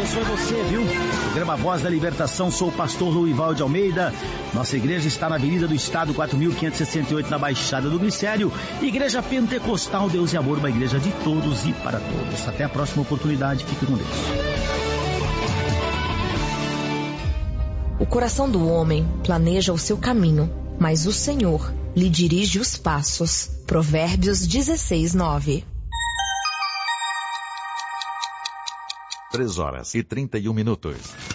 abençoe você, viu? Programa Voz da Libertação, sou o pastor Luivaldo de Almeida. Nossa igreja está na Avenida do Estado, 4.568, na Baixada do Glicério. Igreja Pentecostal Deus e Amor, uma igreja de todos e para todos. Até a próxima oportunidade, fique com Deus. O coração do homem planeja o seu caminho, mas o Senhor lhe dirige os passos. Provérbios 16:9. 3 horas e 31 minutos.